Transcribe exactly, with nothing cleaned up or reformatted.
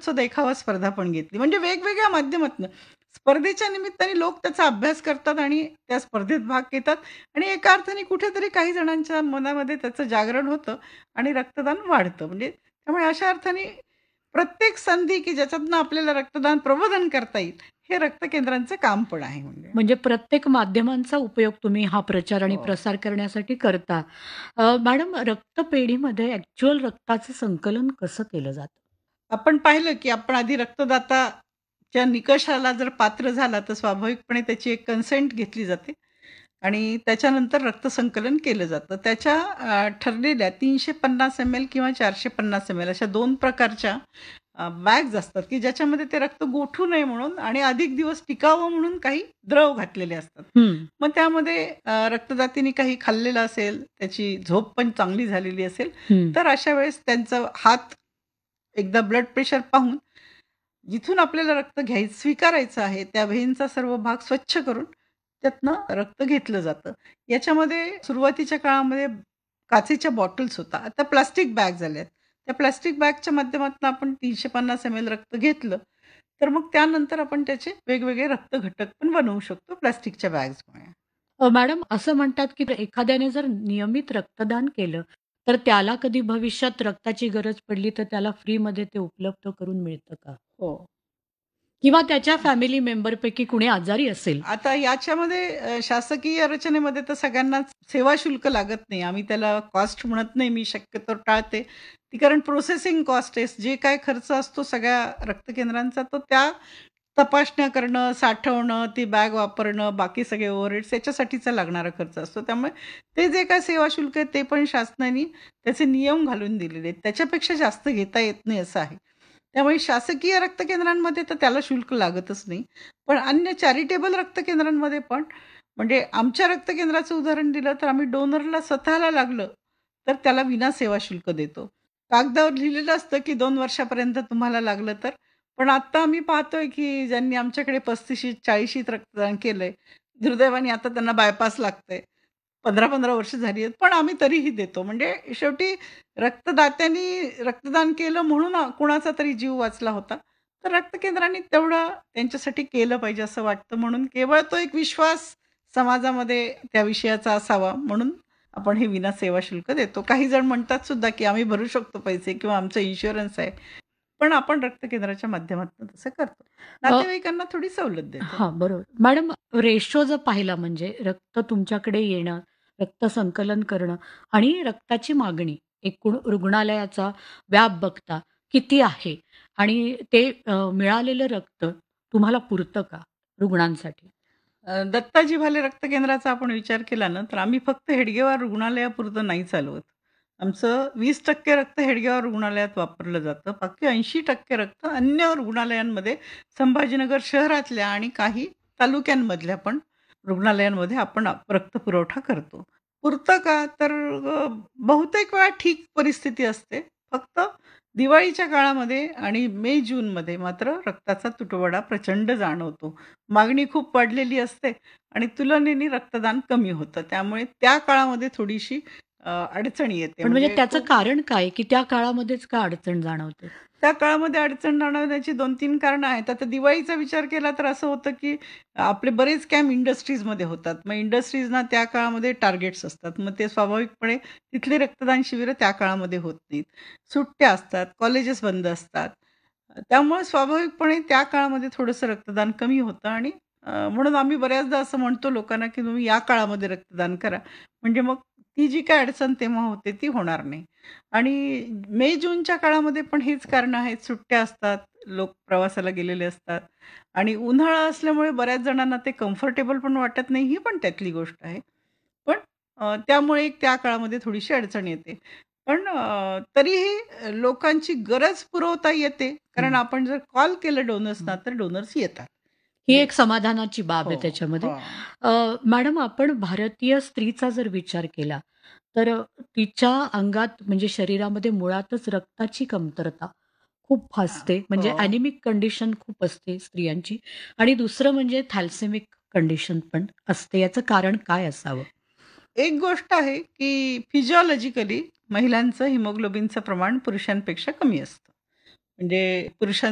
तुच्छ देखावा स्पर्धा पण घेतली. म्हणजे वेगवेगळ्या माध्यमातनं स्पर्धेच्या निमित्ताने लोक त्याचा अभ्यास करतात आणि त्या स्पर्धेत भाग घेतात आणि एका अर्थाने कुठेतरी काही जणांच्या मनामध्ये त्याचं जागरण होतं आणि रक्तदान वाढतं. म्हणजे त्यामुळे अशा अर्थाने प्रत्येक संधी की ज्याच्यातनं आपल्याला रक्तदान प्रबोधन करता येईल, हे रक्त केंद्रांचं काम पण आहे म्हणजे. म्हणजे प्रत्येक माध्यमांचा उपयोग तुम्ही हा प्रचार आणि हो. प्रसार करण्यासाठी करता. अ, मॅडम रक्तपेढीमध्ये ॲक्चुअल रक्ताचं संकलन कसं केलं जातं? आपण पाहिलं की आपण आधी रक्तदाताच्या निकषाला जर पात्र झाला, तर स्वाभाविकपणे त्याची एक कन्सेंट घेतली जाते आणि त्याच्यानंतर रक्तसंकलन केलं जातं. त्याच्या अ, ठरलेल्या तीनशे पन्नास एम एल किंवा चारशे पन्नास एम एल अशा दोन प्रकारच्या अ, बॅग्स असतात, की ज्याच्यामध्ये ते रक्त गोठू नये म्हणून आणि अधिक दिवस टिकावं म्हणून काही द्रव घातलेले असतात. हं, मग त्यामध्ये अ, रक्तदात्यांनी काही खाल्लेलं असेल, त्याची झोप पण चांगली झालेली असेल, हं. तर अशा वेळेस त्यांचा हात एकदा ब्लड प्रेशर पाहून, जिथून आपल्याला रक्त घ्याय स्वीकारायचं आहे, त्या व्हेनचा सर्व भाग स्वच्छ करून त्यातनं रक्त घेतलं जातं. याच्यामध्ये सुरुवातीच्या काळामध्ये काचेच्या बॉटल्स होता. आता प्लास्टिक बॅग झाल्यात. त्या प्लास्टिक बॅगच्या माध्यमातून आपण तीनशे पन्नास एम एल रक्त घेतलं, तर मग त्यानंतर आपण त्याचे वेगवेगळे रक्त घटक पण बनवू शकतो प्लास्टिकच्या बॅग्समुळे. अ, मॅडम असं म्हणतात, की एखाद्याने जर नियमित रक्तदान केलं, तर त्याला कधी भविष्यात रक्ताची गरज पडली, तर त्याला फ्रीमध्ये ते उपलब्ध करून मिळतं का? हो. किंवा त्याच्या फॅमिली मेंबरपैकी कुणी आजारी असेल. आता याच्यामध्ये अ, शासकीय रचनेमध्ये तर सगळ्यांनाच सेवा शुल्क लागत नाही. आम्ही त्याला कॉस्ट म्हणत नाही, मी शक्यतो टाळते. ती कारण प्रोसेसिंग कॉस्ट आहे. जे काही खर्च असतो सगळ्या रक्तकेंद्रांचा, तो त्या तपासण्या करणं, साठवणं, ती बॅग वापरणं, बाकी सगळे ओव्हरहेड्स याच्यासाठीचा लागणारा खर्च असतो. त्यामुळे ते जे काही सेवा शुल्क आहे, ते पण शासनाने त्याचे नियम घालून दिलेले आहेत. त्याच्यापेक्षा जास्त घेता येत नाही असं आहे. त्यामुळे शासकीय रक्तकेंद्रांमध्ये तर त्याला शुल्क लागतच नाही. पण अन्य चॅरिटेबल रक्तकेंद्रांमध्ये पण म्हणजे आमच्या रक्तकेंद्राचं उदाहरण दिलं तर आम्ही डोनरला स्वतःला लागलं, तर त्याला विना सेवा शुल्क देतो. कागदावर लिहिलेलं असतं, की दोन वर्षापर्यंत तुम्हाला लागलं तर. पण आता आम्ही पाहतोय, की ज्यांनी आमच्याकडे पस्तिशीत चाळिशीत रक्तदान केलंय, दुर्दैवाने आता त्यांना बायपास लागतंय. पंधरा पंधरा वर्ष झाली आहेत, पण आम्ही तरीही देतो. म्हणजे शेवटी रक्तदात्यांनी रक्तदान केलं म्हणून अ, कुणाचा तरी जीव वाचला होता. तर रक्तकेंद्रांनी तेवढं त्यांच्यासाठी केलं पाहिजे असं वाटतं. म्हणून केवळ तो एक विश्वास समाजामध्ये त्या विषयाचा असावा म्हणून आपण हे विना सेवा शुल्क देतो. काही जण म्हणतात सुद्धा, की आम्ही भरू शकतो पैसे किंवा आमचा इन्शुरन्स आहे. पण आपण रक्तकेंद्राच्या माध्यमातून तसं करतो. अ, नातेवाईकांना थोडी सवलत देतो. हां, बरोबर. मॅडम रेशो जर पाहिला म्हणजे रक्त तुमच्याकडे येणं, रक्त संकलन करणं आणि रक्ताची मागणी, एकूण रुग्णालयाचा व्याप बघता किती आहे आणि ते अ, मिळालेलं रक्त तुम्हाला पुरतं का रुग्णांसाठी? अ, दत्ताजी भाले रक्तकेंद्राचा आपण विचार केला ना, तर आम्ही फक्त हेडगेवार रुग्णालयापुरतं नाही चालवत. आमचं वीस टक्के रक्त हेडगेवार रुग्णालयात वापरलं जातं. बाकी ऐंशी टक्के रक्त अन्य रुग्णालयांमध्ये संभाजीनगर शहरातल्या आणि काही तालुक्यांमधल्या पण रुग्णालयांमध्ये आपण रक्तपुरवठा करतो. पुरतं का? तर अ, बहुतेक वेळा ठीक परिस्थिती असते. फक्त दिवाळीच्या काळामध्ये आणि मे, जूनमध्ये मात्र रक्ताचा तुटवडा प्रचंड जाणवतो. मागणी खूप वाढलेली असते आणि तुलनेने रक्तदान कमी होतं. त्यामुळे त्या काळामध्ये थोडीशी अ, अडचण येते. पण म्हणजे म्हणजे त्याचं खूप कारण काय, की त्या काळामध्येच का अडचण जाणवते? त्या काळामध्ये अडचण जाणवण्याची दोन तीन कारणं आहेत. आता दिवाळीचा विचार केला तर असं होतं, की आपले बरेच कॅम्प इंडस्ट्रीजमध्ये होतात. मग इंडस्ट्रीजना त्या काळामध्ये टार्गेट्स असतात. मग ते स्वाभाविकपणे तिथली रक्तदान शिबिरं त्या काळामध्ये होत नाहीत. सुट्ट्या असतात, कॉलेजेस बंद असतात. त्यामुळे स्वाभाविकपणे त्या काळामध्ये थोडंसं रक्तदान कमी होतं आणि अ, म्हणून आम्ही बऱ्याचदा असं म्हणतो लोकांना, की तुम्ही या काळामध्ये रक्तदान करा. म्हणजे मग ती जी काही अडचण तेव्हा होते ती होणार नाही. आणि मे, जूनच्या काळामध्ये पण हेच कारणं आहेत. सुट्ट्या असतात, लोक प्रवासाला गेलेले असतात आणि उन्हाळा असल्यामुळे बऱ्याच जणांना ते कम्फर्टेबल पण वाटत नाही, ही पण त्यातली गोष्ट आहे. पण अ, त्यामुळे एक त्या काळामध्ये थोडीशी अडचण येते. पण अ, तरीही लोकांची गरज पुरवता येते. कारण हं. आपण जर कॉल केलं डोनर्सना, हं. तर डोनर्स येतात. ही म्हणजे एक समाधानाची बाब हो, आहे त्याच्यामध्ये. हो. अ, मॅडम आपण भारतीय स्त्रीचा जर विचार केला, तर अ, तिच्या अंगात म्हणजे शरीरामध्ये मुळातच रक्ताची कमतरता खूप हां, भासते. म्हणजे हो. ॲनिमिक कंडिशन खूप असते स्त्रियांची आणि दुसरं म्हणजे थॅलेसेमिक कंडिशन पण असते. याचं कारण काय असावं? एक गोष्ट आहे, की फिजिओलॉजिकली महिलांचं हिमोग्लोबिनचं प्रमाण पुरुषांपेक्षा कमी असतं. म्हणजे पुरुषां